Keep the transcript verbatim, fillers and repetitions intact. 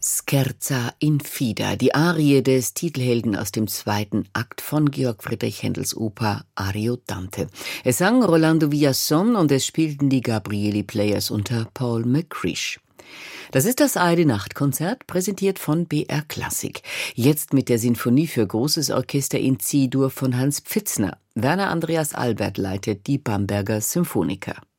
Scherza infida, die Arie des Titelhelden aus dem zweiten Akt von Georg Friedrich Händels Oper Ariodante. Es sang Rolando Villazón und es spielten die Gabrieli Players unter Paul McCreesh. Das ist das A R D-Nachtkonzert, präsentiert von B R Klassik. Jetzt mit der Sinfonie für großes Orchester in C-Dur von Hans Pfitzner. Werner Andreas Albert leitet die Bamberger Symphoniker.